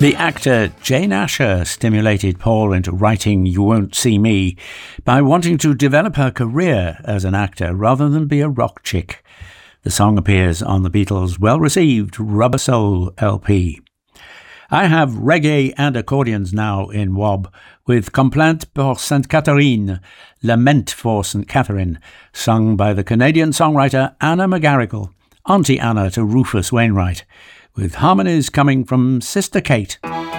The actor Jane Asher stimulated Paul into writing You Won't See Me by wanting to develop her career as an actor rather than be a rock chick. The song appears on the Beatles' well-received Rubber Soul LP. I have reggae and accordions now in Wob, with Complainte pour Sainte Catherine, Lament for St. Catherine, sung by the Canadian songwriter Anna McGarrigle, Auntie Anna to Rufus Wainwright, with harmonies coming from Sister Kate.